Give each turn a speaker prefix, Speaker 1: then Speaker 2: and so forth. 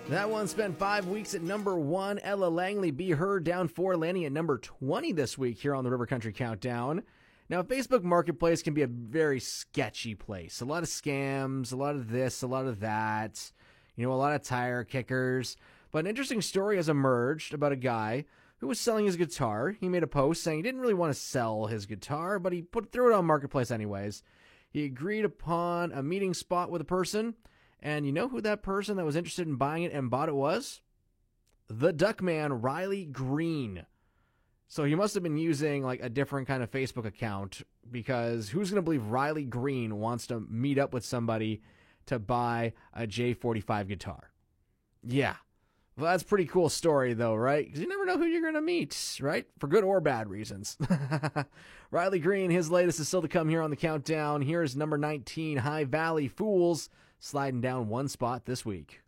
Speaker 1: That one spent 5 weeks at number 1. Ella Langley, Be Heard, down 4, landing at number 20 this week here on the River Country Countdown. Now, Facebook Marketplace can be a very sketchy place. A lot of scams, a lot of this, a lot of that, a lot of tire kickers. But an interesting story has emerged about a guy who was selling his guitar. He made a post saying he didn't really want to sell his guitar, but he threw it on Marketplace anyways. He agreed upon a meeting spot with a person. And you know who that person that was interested in buying it and bought it was? The Duckman, Riley Green. So he must have been using like a different kind of Facebook account, because who's going to believe Riley Green wants to meet up with somebody to buy a J45 guitar? Yeah. Well, that's a pretty cool story though, right? Because you never know who you're going to meet, right? For good or bad reasons. Riley Green, his latest is still to come here on the countdown. Here's number 19, High Valley Fools, sliding down one spot this week.